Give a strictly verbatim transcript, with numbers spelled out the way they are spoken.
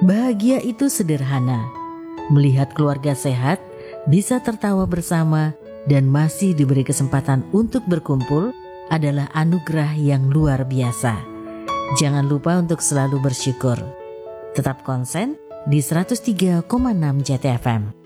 Bahagia itu sederhana. Melihat keluarga sehat, bisa tertawa bersama, dan masih diberi kesempatan untuk berkumpul adalah anugerah yang luar biasa. Jangan lupa untuk selalu bersyukur. Tetap konsen di seratus tiga koma enam J T F M.